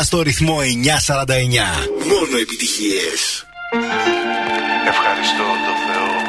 στο ρυθμό 949. Μόνο επιτυχίες. Ευχαριστώ το Θεό